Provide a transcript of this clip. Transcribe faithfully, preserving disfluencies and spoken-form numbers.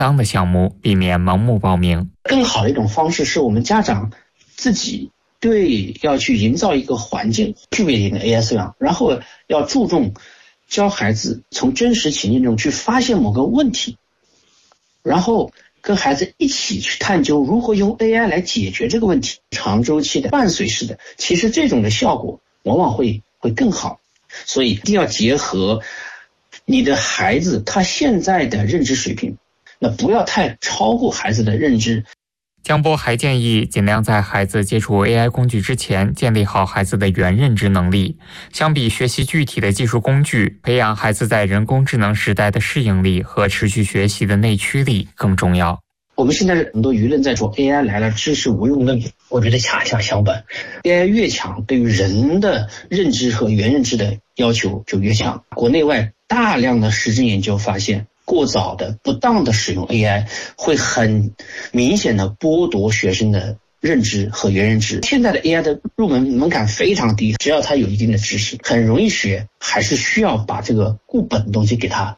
当的项目，避免盲目报名。 更好的一种方式是我们家长自己对要去营造一个环境，具备一定的 A I 素养，然后要注重教孩子从真实情境中去发现某个问题，然后跟孩子一起去探究如何用 A I 来解决这个问题，长周期的伴随式的，其实这种的效果往往会会更好。所以一定要结合你的孩子他现在的认知水平，那不要太超过孩子的认知。 江波还建议尽量在孩子接触 A I 工具之前建立好孩子的原认知能力。相比学习具体的技术工具，培养孩子在人工智能时代的适应力和持续学习的内驱力更重要。 我们现在很多舆论在说 A I 来了知识无用论，我觉得恰恰相反， A I 越强，对于人的认知和原认知的要求就越强。国内外大量的实证研究发现，过早的不当的使用 A I 会很明显的剥夺学生的认知和原认知。现在的 A I 的入门门槛非常低，只要他有一定的知识很容易学，还是需要把这个固本的东西给他